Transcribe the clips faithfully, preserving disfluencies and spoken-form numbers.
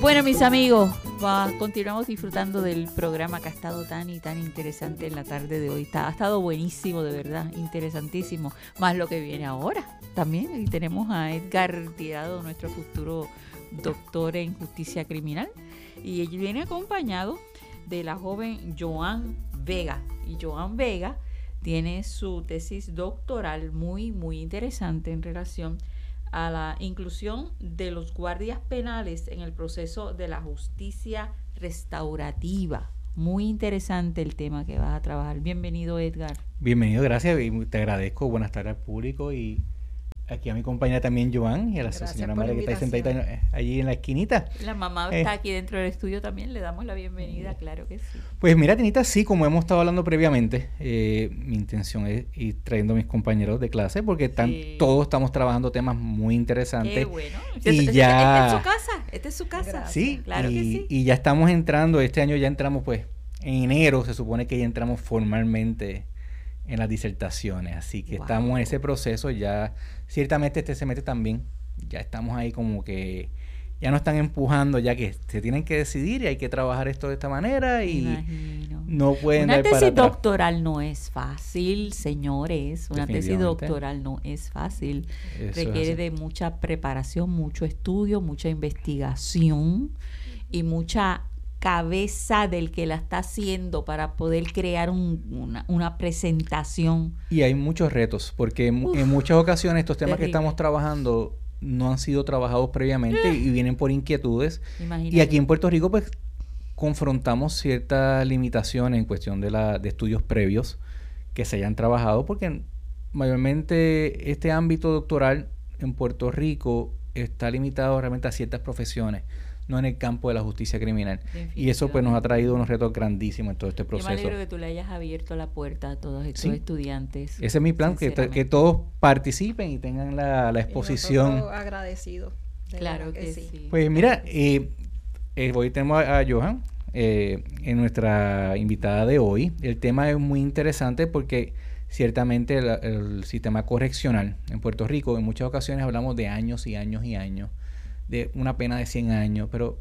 Bueno, mis amigos, va, continuamos disfrutando del programa que ha estado tan y tan interesante en la tarde de hoy. Está, ha estado buenísimo, de verdad, interesantísimo. Más lo que viene ahora también. Y tenemos a Edgar Tirado, nuestro futuro doctor en justicia criminal. Y él viene acompañado de la joven Joan Vega. Y Joan Vega tiene su tesis doctoral muy, muy interesante en relación a la inclusión de los guardias penales en el proceso de la justicia restaurativa. Muy interesante el tema que vas a trabajar. Bienvenido, Edgar. Bienvenido, gracias. Y te agradezco. Buenas tardes al público y aquí a mi compañera también, Joan, y a la gracias señora María que está sentada allí en la esquinita. La mamá eh. está aquí dentro del estudio también. Le damos la bienvenida, claro que sí. Pues mira, Tinita, sí, como hemos estado hablando previamente, eh, mi intención es ir trayendo a mis compañeros de clase porque están, sí. todos estamos trabajando temas muy interesantes. Qué bueno. Y este, ya... Esta es su casa, esta es su casa. Gracias. Sí, claro y, que sí. Y ya estamos entrando, este año ya entramos pues, en enero se supone que ya entramos formalmente en las disertaciones, así que wow. estamos en ese proceso ya, ciertamente este semestre también, ya estamos ahí como que ya nos están empujando, ya que se tienen que decidir y hay que trabajar esto de esta manera y Imagino. no pueden Una dar para tesis atrás. doctoral no es fácil, señores, una tesis doctoral no es fácil, Eso requiere es de mucha preparación, mucho estudio, mucha investigación y mucha cabeza del que la está haciendo para poder crear un, una, una presentación. Y hay muchos retos, porque Uf, en muchas ocasiones estos temas terrible. que estamos trabajando no han sido trabajados previamente uh, y vienen por inquietudes. Imagínate. Y aquí en Puerto Rico pues confrontamos ciertas limitaciones en cuestión de, la, de estudios previos que se hayan trabajado, porque mayormente este ámbito doctoral en Puerto Rico está limitado realmente a ciertas profesiones, no en el campo de la justicia criminal. Y eso pues nos ha traído unos retos grandísimos en todo este proceso. Yo me alegro que tú le hayas abierto la puerta a todos estos sí. estudiantes. Ese es mi plan, que, que todos participen y tengan la, la exposición. Y agradecido. Claro que, que sí. sí. Pues mira, eh, eh, hoy tenemos a, a Joan, eh, en nuestra invitada de hoy. El tema es muy interesante porque ciertamente el, el sistema correccional en Puerto Rico, en muchas ocasiones hablamos de años y años y años, de una pena de cien años, pero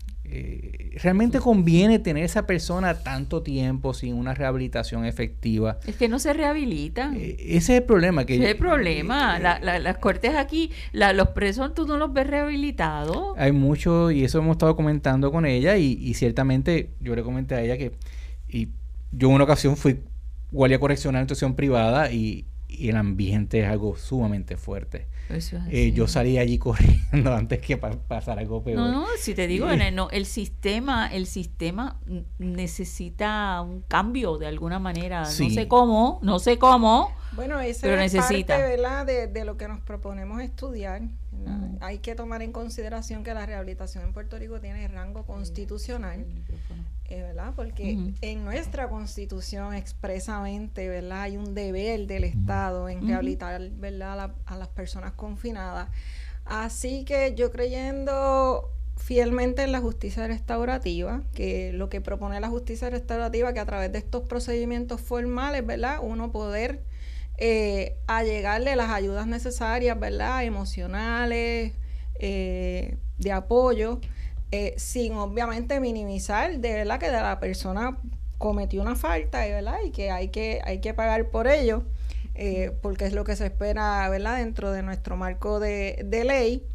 eh, ¿realmente conviene tener esa persona tanto tiempo sin una rehabilitación efectiva? Es que no se rehabilitan. Eh, ese es el problema. Que ese es el problema. Eh, la, la, las cortes aquí, la, los presos, tú no los ves rehabilitados. Hay mucho, y eso hemos estado comentando con ella, y, y ciertamente yo le comenté a ella que y yo en una ocasión fui guardia correccional en institución privada y, y el ambiente es algo sumamente fuerte. Eso es eh, yo salí allí corriendo antes que pa- pasar algo peor. No, no, si te digo, eh, no, el sistema, el sistema necesita un cambio de alguna manera. Sí. No sé cómo, no sé cómo. Bueno, esa pero es necesita. parte, ¿verdad?, de, de lo que nos proponemos estudiar. Uh-huh. Hay que tomar en consideración que la rehabilitación en Puerto Rico tiene rango constitucional, eh, ¿verdad? Porque uh-huh. en nuestra Constitución expresamente, ¿verdad?, hay un deber del Estado en uh-huh. rehabilitar, ¿verdad?, a, la, a las personas confinadas. Así que yo creyendo fielmente en la justicia restaurativa, que lo que propone la justicia restaurativa, que a través de estos procedimientos formales, ¿verdad?, uno poder Eh, a llegarle las ayudas necesarias, ¿verdad?, emocionales, eh, de apoyo, eh, sin obviamente minimizar de verdad que de la persona cometió una falta, ¿verdad?, y que hay que hay que pagar por ello, eh, porque es lo que se espera, ¿verdad?, dentro de nuestro marco de, de ley.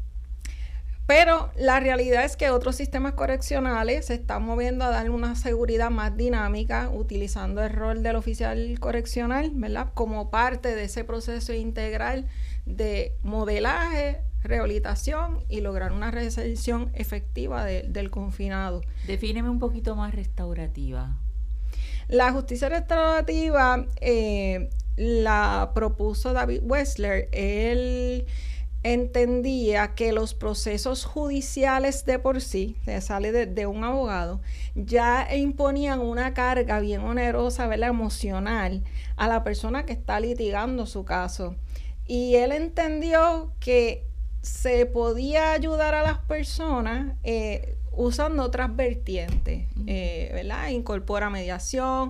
Pero la realidad es que otros sistemas correccionales se están moviendo a dar una seguridad más dinámica, utilizando el rol del oficial correccional, ¿verdad?, como parte de ese proceso integral de modelaje, rehabilitación y lograr una reinserción efectiva de, del confinado. Defíneme un poquito más restaurativa. La justicia restaurativa eh, la propuso David Wessler. Él entendía que los procesos judiciales de por sí, se sale de, de un abogado, ya imponían una carga bien onerosa, ¿verdad?, emocional a la persona que está litigando su caso. Y él entendió que se podía ayudar a las personas eh, usando otras vertientes, uh-huh. eh, ¿verdad? Incorpora mediación,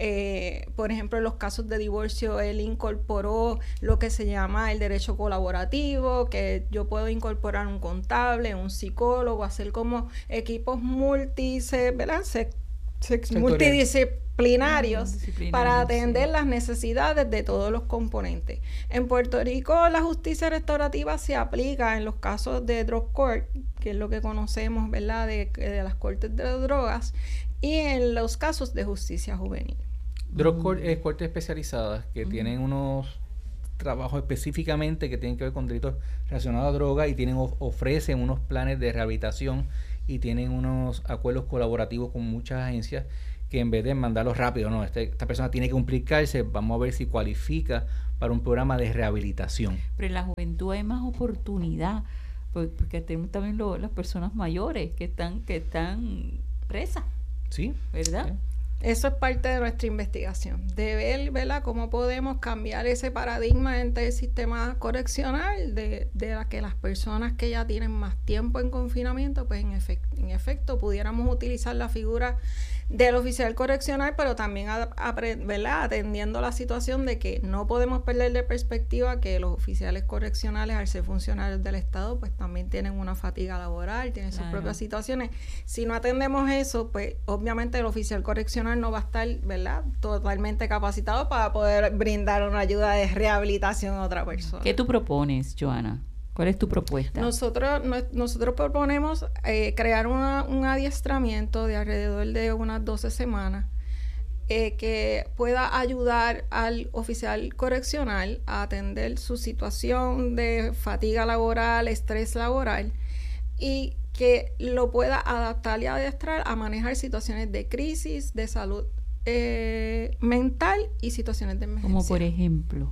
eh, por ejemplo, en los casos de divorcio, él incorporó lo que se llama el derecho colaborativo, que yo puedo incorporar un contable, un psicólogo, hacer como equipos multi, ¿verdad? Se, se, multidisciplinarios uh-huh. para atender sí. las necesidades de todos los componentes. En Puerto Rico, la justicia restaurativa se aplica en los casos de drug court, que es lo que conocemos, ¿verdad?, de, de las cortes de drogas, y en los casos de justicia juvenil. Drug court es cortes especializadas que mm. tienen unos trabajos específicamente que tienen que ver con delitos relacionados a droga y tienen ofrecen unos planes de rehabilitación y tienen unos acuerdos colaborativos con muchas agencias que en vez de mandarlos rápido, no, este, esta persona tiene que cumplir cárcel, vamos a ver si cualifica para un programa de rehabilitación. Pero en la juventud hay más oportunidad, porque tenemos también lo, las personas mayores que están que están presas. Sí. ¿Verdad? Sí. Eso es parte de nuestra investigación, de ver, ¿verdad?, cómo podemos cambiar ese paradigma entre el sistema correccional, de, de la que las personas que ya tienen más tiempo en confinamiento, pues en, efect, en efecto pudiéramos utilizar la figura del oficial correccional, pero también a, a, ¿verdad?, atendiendo la situación de que no podemos perder de perspectiva que los oficiales correccionales, al ser funcionarios del Estado, pues también tienen una fatiga laboral, tienen claro. sus propias situaciones. Si no atendemos eso, pues obviamente el oficial correccional no va a estar, ¿verdad?, totalmente capacitado para poder brindar una ayuda de rehabilitación a otra persona. ¿Qué tú propones, Joana? ¿Cuál es tu propuesta? Nosotros, no, nosotros proponemos eh, crear una, un adiestramiento de alrededor de unas doce semanas eh, que pueda ayudar al oficial correccional a atender su situación de fatiga laboral, estrés laboral, y que lo pueda adaptar y adiestrar a manejar situaciones de crisis, de salud eh, mental y situaciones de emergencia. Como por ejemplo...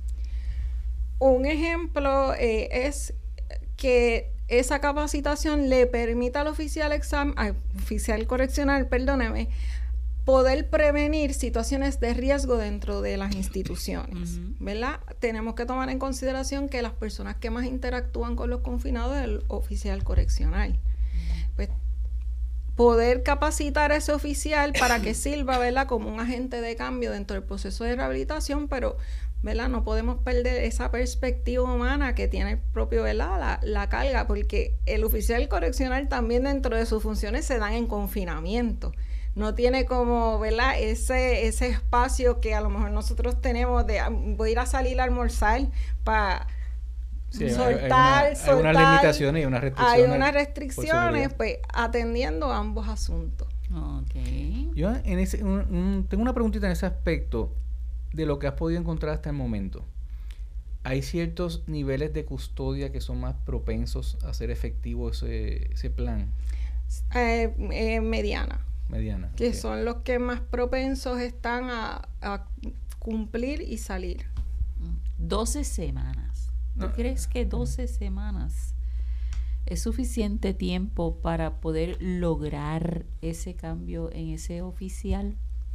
Un ejemplo eh, es que esa capacitación le permita al oficial exam- ay, oficial correccional, perdóneme, poder prevenir situaciones de riesgo dentro de las instituciones, uh-huh. ¿verdad? Tenemos que tomar en consideración que las personas que más interactúan con los confinados es el oficial correccional. Uh-huh. Pues poder capacitar a ese oficial para que sirva, ¿verdad?, como un agente de cambio dentro del proceso de rehabilitación, pero ¿verdad?, no podemos perder esa perspectiva humana que tiene el propio, ¿verdad?, la, la carga, porque el oficial correccional también dentro de sus funciones se dan en confinamiento. No tiene como, ¿verdad?, ese, ese espacio que a lo mejor nosotros tenemos de voy a ir a salir a almorzar para sí, soltar, hay, una, soltar. Hay unas limitaciones y unas restricciones. Hay unas restricciones, pues, atendiendo ambos asuntos. Okay. Yo en ese, un, un, tengo una preguntita en ese aspecto. De lo que has podido encontrar hasta el momento, ¿hay ciertos niveles de custodia que son más propensos a hacer efectivo ese, ese plan? Eh, eh, mediana. Mediana. Que okay. son los que más propensos están a, a cumplir y salir. doce semanas. ¿Tú no. crees que doce semanas es suficiente tiempo para poder lograr ese cambio en ese oficial?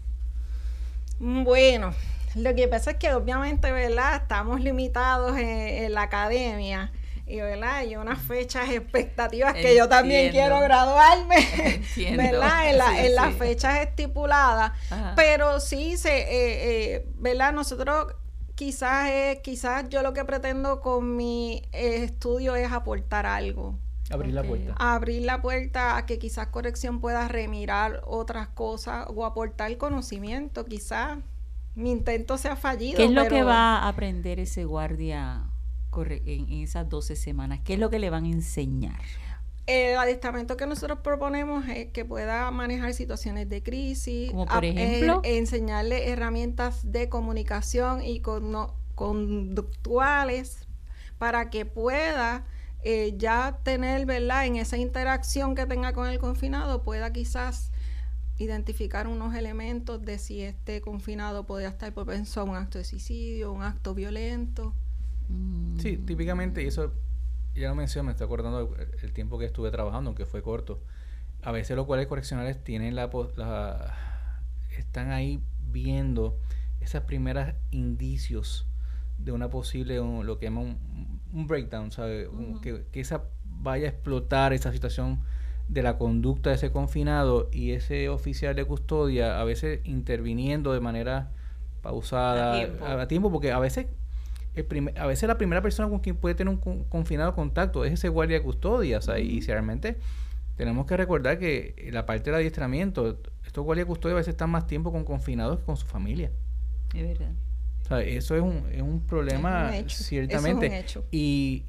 Bueno, lo que pasa es que obviamente, ¿verdad?, estamos limitados en, en la academia y, ¿verdad?, hay unas fechas expectativas que Entiendo. Yo también quiero graduarme, Entiendo. ¿verdad?, en, la, sí, en sí. las fechas estipuladas. Ajá. Pero sí, se, eh, eh, ¿verdad?, nosotros quizás, eh, quizás yo lo que pretendo con mi eh, estudio es aportar algo. Abrir okay. la puerta. Abrir la puerta a que quizás corrección pueda remirar otras cosas o aportar conocimiento. Quizás mi intento sea fallido. ¿Qué es lo pero... que va a aprender ese guardia corre- en, en esas doce semanas? ¿Qué es lo que le van a enseñar? El adiestramiento que nosotros proponemos es que pueda manejar situaciones de crisis. Como por a, ejemplo. Eh, enseñarle herramientas de comunicación y con, no, conductuales para que pueda... Eh, ya tener, ¿verdad?, en esa interacción que tenga con el confinado, pueda quizás identificar unos elementos de si este confinado podría estar propenso a un acto de suicidio, un acto violento. Sí, típicamente, y eso ya lo mencioné, me estoy acordando el, el tiempo que estuve trabajando, aunque fue corto. A veces los cuales correccionales tienen la, la están ahí viendo esos primeros indicios de una posible, un, lo que llaman un, un breakdown, ¿sabes? Uh-huh. Que, que esa vaya a explotar esa situación de la conducta de ese confinado y ese oficial de custodia a veces interviniendo de manera pausada, a tiempo, a, a tiempo porque a veces el primer, a veces la primera persona con quien puede tener un con, confinado contacto es ese guardia de custodia, o sea, uh-huh. y si realmente tenemos que recordar que la parte del adiestramiento, estos guardias de custodia a veces están más tiempo con confinados que con su familia. Es verdad. O sea, eso es un, es un problema, es un hecho. Ciertamente. Eso es un hecho. Y,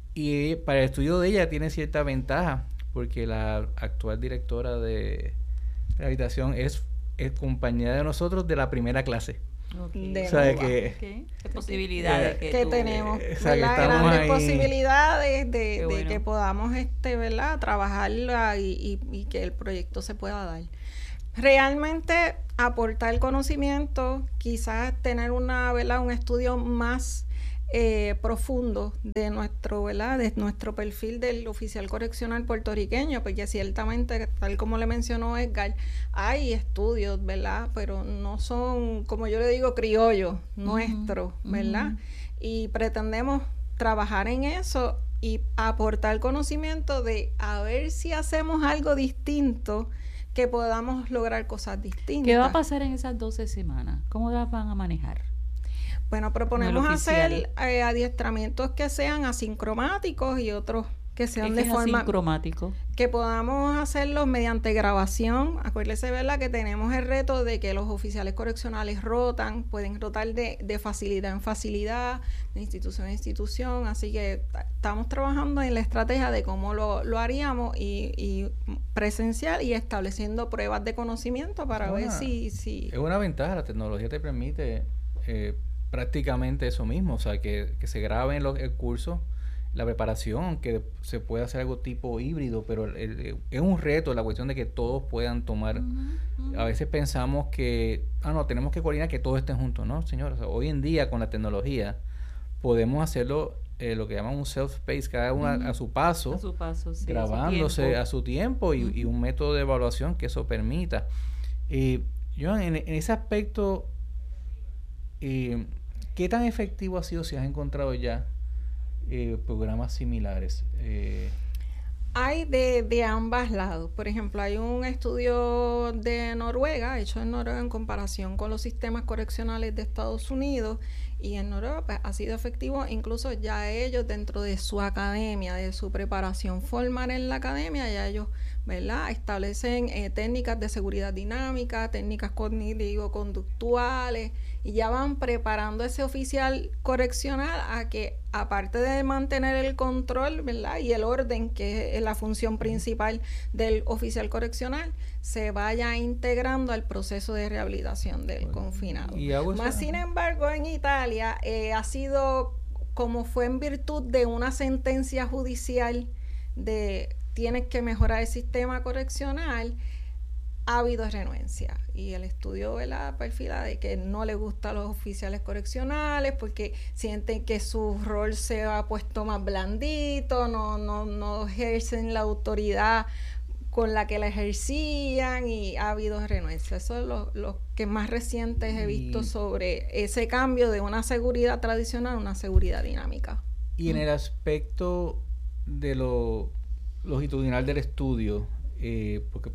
y para el estudio de ella tiene cierta ventaja, porque la actual directora de rehabilitación es, es compañera de nosotros de la primera clase. Okay. De o sea, que, okay. ¿Qué posibilidades eh, que, que tú, tenemos? Eh, o sea, que grandes ahí. posibilidades de, de bueno. que podamos este, ¿verdad? trabajarla y, y, y que el proyecto se pueda dar. Realmente aportar conocimiento, quizás tener una, ¿verdad? un estudio más eh, profundo de nuestro, ¿verdad? de nuestro perfil del oficial correccional puertorriqueño, porque ciertamente, tal como le mencionó Edgar, hay estudios, ¿verdad? Pero no son, como yo le digo, criollos, uh-huh, nuestros, ¿verdad? Uh-huh. Y pretendemos trabajar en eso y aportar conocimiento de a ver si hacemos algo distinto, que podamos lograr cosas distintas. ¿Qué va a pasar en esas doce semanas? ¿Cómo las van a manejar? Bueno, proponemos hacer eh, adiestramientos que sean asincromáticos y otros que sean de forma... asincromático? Que podamos hacerlos mediante grabación. Acuérdese, ¿verdad?, que tenemos el reto de que los oficiales correccionales rotan, pueden rotar de, de facilidad en facilidad, de institución en institución, así que estamos trabajando en la estrategia de cómo lo, lo haríamos y, y presencial y estableciendo pruebas de conocimiento para es ver una, si, si... Es una ventaja, la tecnología te permite eh, prácticamente eso mismo, o sea, que, que se graben los, el curso, la preparación, que se puede hacer algo tipo híbrido, pero el, el, es un reto la cuestión de que todos puedan tomar. Uh-huh, uh-huh. A veces pensamos que, ah, no, tenemos que coordinar que todos estén juntos, ¿no, señor? O sea, hoy en día con la tecnología podemos hacerlo eh, lo que llaman un self-space, cada uno uh-huh. a, a su paso, a su paso sí, grabándose a su tiempo, a su tiempo y, uh-huh. y un método de evaluación que eso permita. Eh, yo en, en ese aspecto, eh, ¿qué tan efectivo ha sido si has encontrado ya Eh, programas similares? Eh, hay de, de ambos lados. Por ejemplo, hay un estudio de Noruega, hecho en Noruega en comparación con los sistemas correccionales de Estados Unidos, y en Noruega pues, ha sido efectivo, incluso ya ellos dentro de su academia, de su preparación formal en la academia, ya ellos, ¿verdad?, establecen eh, técnicas de seguridad dinámica, técnicas cognitivo-conductuales, y ya van preparando a ese oficial correccional a que, aparte de mantener el control, ¿verdad?, y el orden, que es la función principal del oficial correccional, se vaya integrando al proceso de rehabilitación del bueno, confinado. Más sin embargo, en Italia eh, ha sido, como fue en virtud de una sentencia judicial de tienes que mejorar el sistema correccional, ha habido renuencia, y el estudio, ¿verdad?, perfila de que no les gusta a los oficiales correccionales porque sienten que su rol se ha puesto más blandito, no, no, no ejercen la autoridad con la que la ejercían, y ha habido renuencia. Eso es lo, lo que más recientes he visto y, sobre ese cambio de una seguridad tradicional a una seguridad dinámica. Y en el aspecto de lo longitudinal del estudio, eh, porque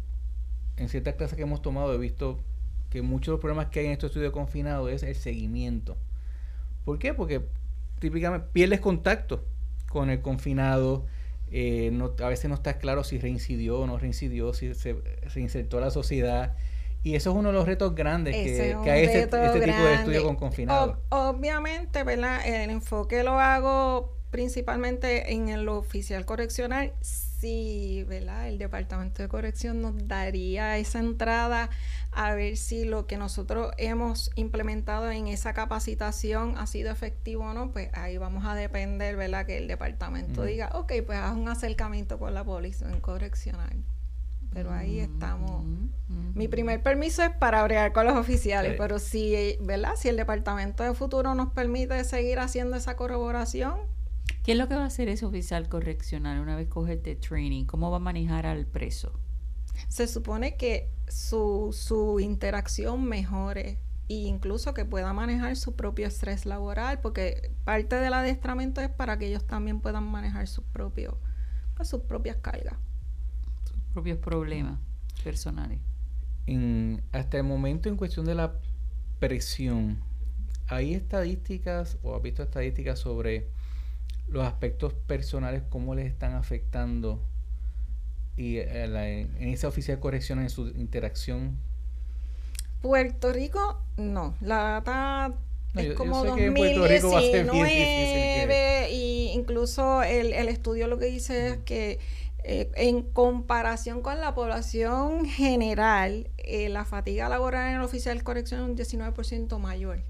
en ciertas clases que hemos tomado he visto que muchos de los problemas que hay en estos estudios confinados es el seguimiento. ¿Por qué? Porque típicamente pierdes contacto con el confinado, eh, no, a veces no estás claro si reincidió o no reincidió, si se reinsertó a la sociedad, y eso es uno de los retos grandes que, que hay este, este tipo de estudio con confinados. Ob- obviamente, ¿verdad?, el enfoque lo hago principalmente en el oficial correccional. Sí, ¿verdad?, el Departamento de Corrección nos daría esa entrada a ver si lo que nosotros hemos implementado en esa capacitación ha sido efectivo o no, pues ahí vamos a depender, ¿verdad?, que el departamento mm. diga, ok, pues haz un acercamiento con la población correccional. Pero ahí estamos. Mm-hmm. Mi primer permiso es para bregar con los oficiales, sí. Pero si, ¿verdad?, si el Departamento de Futuro nos permite seguir haciendo esa corroboración. ¿Qué es lo que va a hacer ese oficial correccional una vez coge este training? ¿Cómo va a manejar al preso? Se supone que su, su interacción mejore e incluso que pueda manejar su propio estrés laboral, porque parte del adiestramiento es para que ellos también puedan manejar sus propios, pues, sus propias cargas. Sus propios problemas personales. En, hasta el momento, en cuestión de la presión, ¿hay estadísticas o has visto estadísticas sobre los aspectos personales, cómo les están afectando y eh, la, en esa oficina de corrección en su interacción? Puerto Rico, no. La data no, es yo, como yo dos mil diecinueve y incluso el, el estudio lo que dice es que eh, en comparación con la población general, eh, la fatiga laboral en el oficial de corrección es un diecinueve por ciento mayor,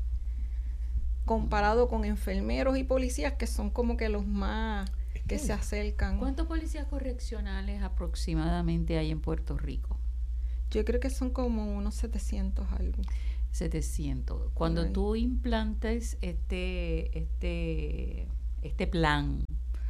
comparado con enfermeros y policías, que son como que los más que se acercan. ¿Cuántos policías correccionales aproximadamente hay en Puerto Rico? Yo creo que son como unos setecientos algo. setecientos. Cuando Ay. tú implantes este, este, este plan,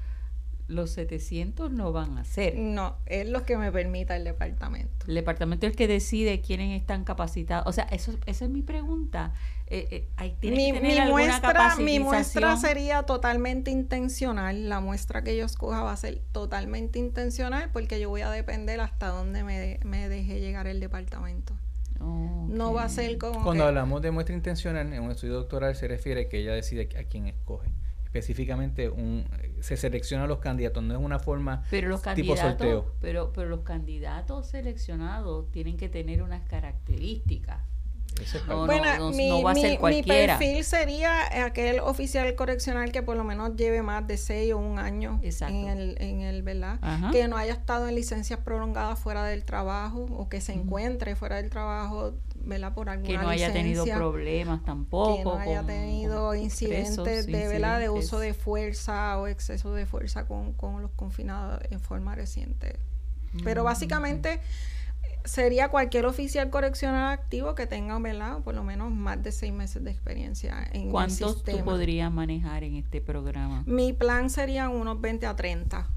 los setecientos no van a ser. No, es lo que me permita el departamento. El departamento es el que decide quiénes están capacitados. O sea, eso, esa es mi pregunta. Eh, eh, hay, ¿tiene mi, que tener mi, alguna muestra, capacitación? mi muestra sería totalmente intencional. La muestra que yo escoja va a ser totalmente intencional, porque yo voy a depender hasta dónde me, de, me deje llegar el departamento. Oh, okay. No va a ser como Cuando que, hablamos de muestra intencional, en un estudio doctoral se refiere a que ella decide a quién escoge. Específicamente, un, se selecciona a los candidatos, no es una forma pero los tipo sorteo. Pero, pero los candidatos seleccionados tienen que tener unas características. No, bueno, no, no, mi, no va a mi, ser cualquiera. mi perfil sería aquel oficial correccional que por lo menos lleve más de seis o un año Exacto. en el, en el ¿verdad? Ajá. Que no haya estado en licencias prolongadas fuera del trabajo, o que se Uh-huh. encuentre fuera del trabajo, ¿verdad? Por alguna que no haya licencia, tenido problemas tampoco, que no haya con, tenido con incidentes presos, de, ¿verdad? de uso incidentes. de fuerza o exceso de fuerza con, con los confinados en forma reciente. Pero Mm, básicamente okay. sería cualquier oficial correccional activo que tenga, ¿verdad? Por lo menos más de seis meses de experiencia en el ¿Cuántos sistema. tú podrías manejar en este programa? Mi plan sería unos veinte a treinta.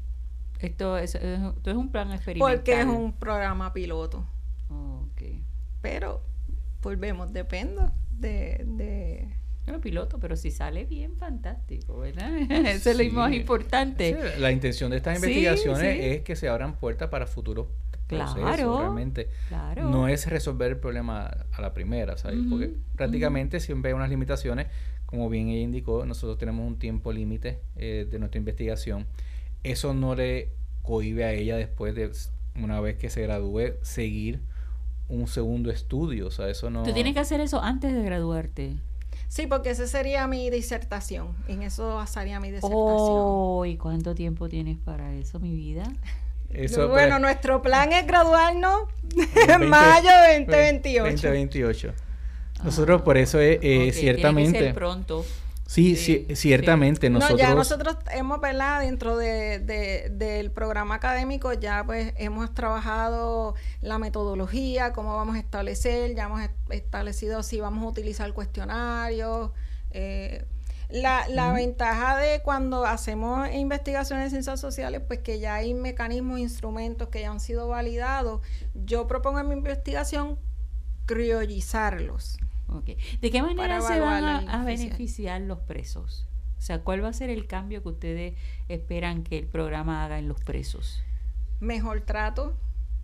Esto es, esto es un plan experimental. Porque es un programa piloto. Oh, okay. Pero, volvemos, depende de... de No, piloto, pero si sale bien, fantástico, ¿verdad? Eso es lo más importante. Sí, la intención de estas Sí, investigaciones sí. es que se abran puertas para futuros Claro, procesos, realmente. claro. No es resolver el problema a la primera, ¿sabes? Ujú, Porque prácticamente ujú. siempre hay unas limitaciones. Como bien ella indicó, nosotros tenemos un tiempo límite eh, de nuestra investigación. Eso no le cohíbe a ella, después de una vez que se gradúe, seguir un segundo estudio. O sea, eso no... Tú tienes que hacer eso antes de graduarte. Sí, porque esa sería mi disertación. En eso basaría mi disertación. Oh, ¿y cuánto tiempo tienes para eso, mi vida? Eso, bueno, pues, nuestro plan es graduarnos en veinte mayo de veinte veintiocho. veinte veintiocho. Nosotros por eso eh, eh, Okay, ciertamente... Tiene que ser pronto. Sí, Sí, sí, ciertamente. sí. Nosotros... No, ya nosotros hemos, ¿verdad? Dentro de, de, del programa académico ya pues hemos trabajado la metodología, cómo vamos a establecer, ya hemos establecido si vamos a utilizar cuestionarios. Eh, la la uh-huh. ventaja de cuando hacemos investigaciones de ciencias sociales, pues que ya hay mecanismos, instrumentos que ya han sido validados. Yo propongo en mi investigación criollizarlos. Okay. ¿De qué manera se van a, a beneficiar los presos? O sea, ¿cuál va a ser el cambio que ustedes esperan que el programa haga en los presos? Mejor trato.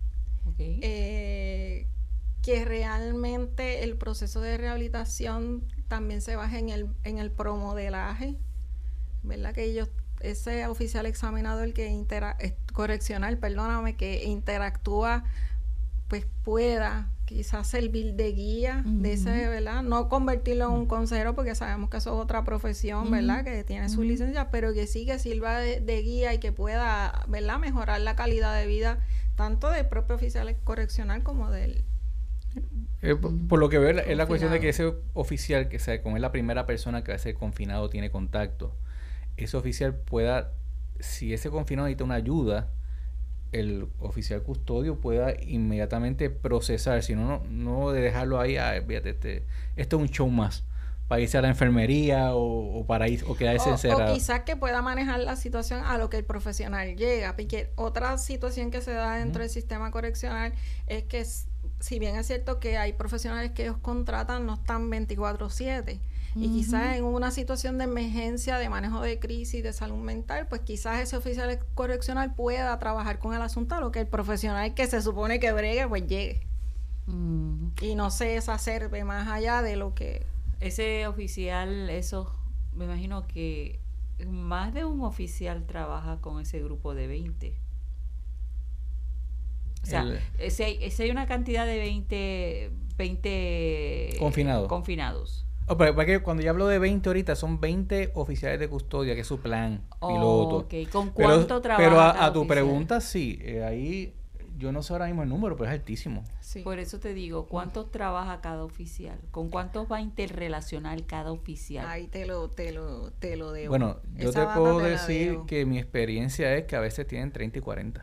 Okay. Eh, que realmente el proceso de rehabilitación también se baje en el, en el promodelaje, ¿verdad? Que ellos, ese oficial examinador que intera, correccional, perdóname, que interactúa, pues pueda quizás servir de guía uh-huh. de ese, ¿verdad? No convertirlo en un consejero, porque sabemos que eso es otra profesión, uh-huh. ¿verdad? Que tiene uh-huh. su licencia, pero que sí que sirva de, de guía y que pueda, ¿verdad? Mejorar la calidad de vida tanto del propio oficial correccional como del... Eh, por, por lo que veo, es la cuestión de que ese oficial, que sea, como es la primera persona que va a ser confinado, tiene contacto, ese oficial pueda, si ese confinado necesita una ayuda, el oficial custodio pueda inmediatamente procesar, si no, no, no de dejarlo ahí, ah, fíjate, este, esto es un show más, para irse a la enfermería o, o para ir, o quedarse o, encerrado. O quizás que pueda manejar la situación a lo que el profesional llega, porque otra situación que se da dentro uh-huh. del sistema correccional es que si bien es cierto que hay profesionales que ellos contratan, no están veinticuatro siete. Y uh-huh. quizás en una situación de emergencia, de manejo de crisis, de salud mental, pues quizás ese oficial correccional pueda trabajar con el asunto, a lo que el profesional que se supone que bregue, pues llegue. Uh-huh. Y no se exacerbe más allá de lo que... Ese oficial, eso, me imagino que más de un oficial trabaja con ese grupo de veinte. O sea, el... si, hay, si hay una cantidad de veinte, veinte Confinado. confinados. Oh, pero porque cuando yo hablo de veinte ahorita, son veinte oficiales de custodia, que es su plan piloto. Oh, ok. ¿Con cuánto pero, trabaja Pero a, cada a tu oficial? Pregunta, sí. Eh, ahí, yo no sé ahora mismo el número, pero es altísimo. Sí. Por eso te digo, ¿cuánto mm. trabaja cada oficial? ¿Con cuántos va a interrelacionar cada oficial? Ahí te lo, te lo, te lo debo. Bueno, yo Esa te puedo te decir que mi experiencia es que a veces tienen treinta y cuarenta.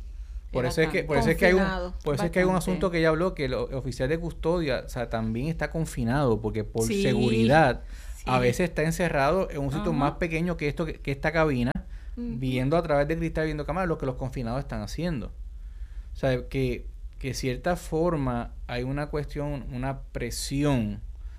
Por eso, es que, por, eso es que hay un, por eso es que hay un asunto que ella habló, que el oficial de custodia, o sea, también está confinado, porque por sí, seguridad sí. a veces está encerrado en un sitio uh-huh. más pequeño que esto que, que esta cabina, uh-huh. viendo a través de cristal, viendo cámaras, lo que los confinados están haciendo. O sea, que, que de cierta forma hay una cuestión, una presión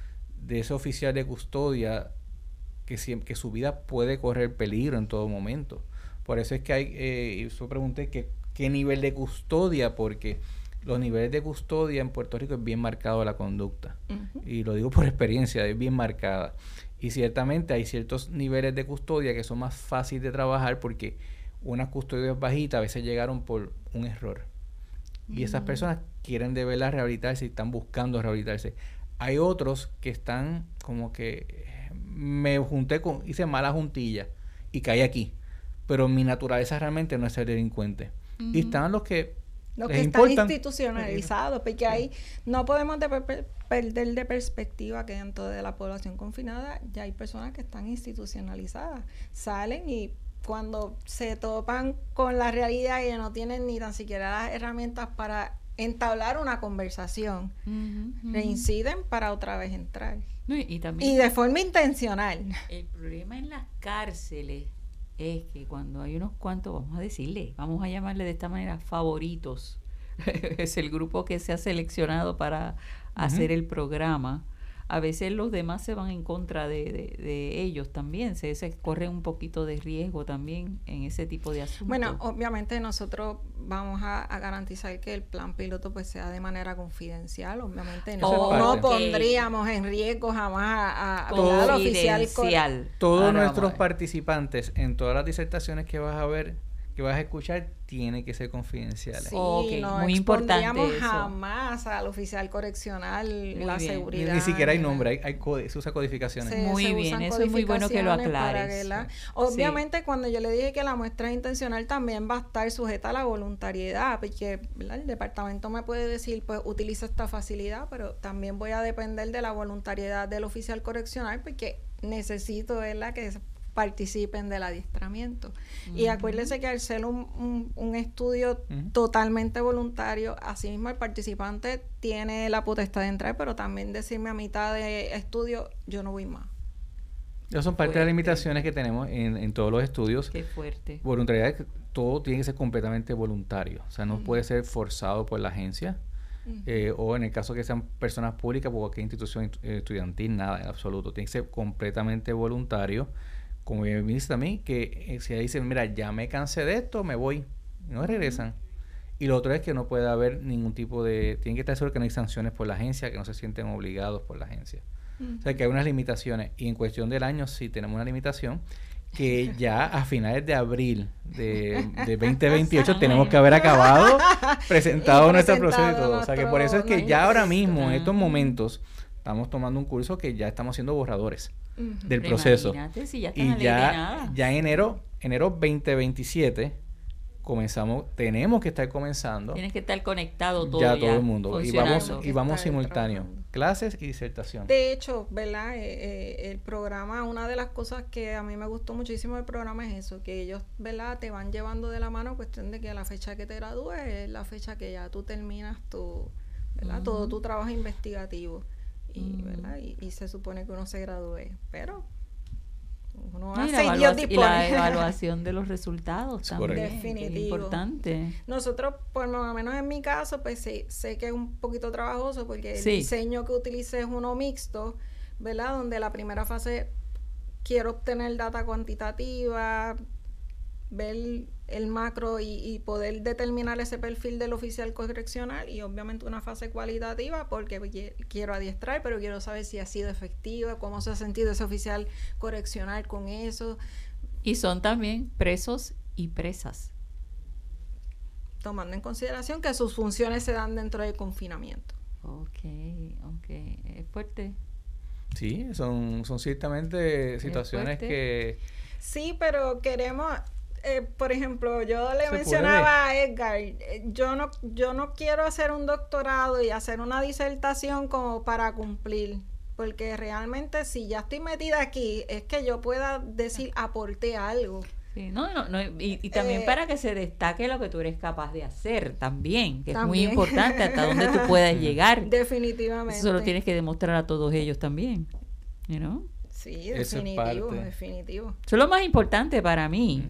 de ese oficial de custodia que, que su vida puede correr peligro en todo momento. Por eso es que hay, eh, yo pregunté que qué nivel de custodia, porque los niveles de custodia en Puerto Rico es bien marcado la conducta. Uh-huh. Y lo digo por experiencia, es bien marcada. Y ciertamente hay ciertos niveles de custodia que son más fáciles de trabajar porque unas custodias bajitas a veces llegaron por un error. Uh-huh. Y esas personas quieren de verdad rehabilitarse y están buscando rehabilitarse. Hay otros que están como que me junté con, hice mala juntilla y caí aquí. Pero mi naturaleza realmente no es ser delincuente. Uh-huh. Y están los que los les que importan. Están institucionalizados, porque ahí no podemos de per- perder de perspectiva que dentro de la población confinada ya hay personas que están institucionalizadas, salen y cuando se topan con la realidad y no tienen ni tan siquiera las herramientas para entablar una conversación, uh-huh, uh-huh. reinciden para otra vez entrar. No, y, y, también y de forma intencional. El problema en las cárceles es que cuando hay unos cuantos, vamos a decirle, vamos a llamarle de esta manera, favoritos, es el grupo que se ha seleccionado para uh-huh. hacer el programa, a veces los demás se van en contra de, de, de ellos también, se, se corre un poquito de riesgo también en ese tipo de asuntos. Bueno, obviamente nosotros vamos a, a garantizar que el plan piloto pues sea de manera confidencial, obviamente no, oh, no okay. pondríamos en riesgo jamás a, a todo al oficial. Con, todos nuestros participantes en todas las disertaciones que vas a ver, que vas a escuchar, tiene que ser confidenciales. Sí, okay, no muy importante eso. jamás al oficial correccional muy la bien. seguridad. Ni, ni siquiera hay nombre, hay, hay code, se usa codificaciones. Se, muy se bien, eso es muy bueno que lo aclares. Que la, obviamente, sí. cuando yo le dije que la muestra intencional también va a estar sujeta a la voluntariedad, porque ¿verdad? El departamento me puede decir, pues utiliza esta facilidad, pero también voy a depender de la voluntariedad del oficial correccional, porque necesito ¿verdad? que participen del adiestramiento. Uh-huh. Y acuérdense que al ser un, un, un estudio uh-huh. totalmente voluntario, asimismo el participante tiene la potestad de entrar, pero también decirme a mitad de estudio, yo no voy más. Esas son parte fuerte. de las limitaciones que tenemos en, en todos los estudios. Qué fuerte. Voluntariedad, todo tiene que ser completamente voluntario. O sea, no uh-huh. puede ser forzado por la agencia. Uh-huh. Eh, o en el caso que sean personas públicas, por cualquier institución estudiantil, nada en absoluto. Tiene que ser completamente voluntario. Como me dice también, que eh, si dicen, mira, ya me cansé de esto, me voy. Y no regresan. Y lo otro es que no puede haber ningún tipo de... Tienen que estar seguros que no hay sanciones por la agencia, que no se sienten obligados por la agencia. Uh-huh. O sea, que hay unas limitaciones. Y en cuestión del año sí tenemos una limitación que ya a finales de abril de, de veinte veintiocho tenemos que haber acabado, presentado nuestro proceso y todo. O sea, que por eso es que ya ahora mismo, en estos momentos, estamos tomando un curso que ya estamos haciendo borradores uh-huh. del Pero proceso. Si ya y ya, ya en enero, enero veinte veintisiete comenzamos, tenemos que estar comenzando. Tienes que estar conectado todo ya. ya todo el mundo. Y vamos, y vamos simultáneo. Trabajando. Clases y disertación. De hecho, ¿verdad? Eh, eh, el programa, una de las cosas que a mí me gustó muchísimo del programa es eso, que ellos, ¿verdad? Te van llevando de la mano, cuestión de que la fecha que te gradúes es la fecha que ya tú terminas tu, ¿verdad? Uh-huh. Todo tu trabajo investigativo. Y, uh-huh. ¿verdad? Y, y se supone que uno se gradúe. Pero Uno y, hace la y Dios evalua- y dispone. la evaluación de los resultados también. Definitivo. Que es importante. Nosotros, por lo menos en mi caso, pues sé, sé que es un poquito trabajoso porque Sí. el diseño que utilicé es uno mixto, ¿verdad? Donde la primera fase quiero obtener data cuantitativa, ver el macro y, y poder determinar ese perfil del oficial correccional, y obviamente una fase cualitativa porque quiero adiestrar, pero quiero saber si ha sido efectiva, cómo se ha sentido ese oficial correccional con eso. Y son también presos y presas. Tomando en consideración que sus funciones se dan dentro del confinamiento. Ok, ok. Es fuerte. Sí, son, son ciertamente situaciones que... Sí, pero queremos... Eh, por ejemplo, yo le Se mencionaba puede. a Edgar, eh, yo no, yo no quiero hacer un doctorado y hacer una disertación como para cumplir, porque realmente si ya estoy metida aquí, es que yo pueda decir, aporté algo. Sí, no, no, no, y, y también eh, para que se destaque lo que tú eres capaz de hacer también, que también. Es muy importante hasta dónde tú puedas llegar. Definitivamente. Eso lo tienes que demostrar a todos ellos también, you know? Sí, definitivo, definitivo. Eso es lo más importante para mí.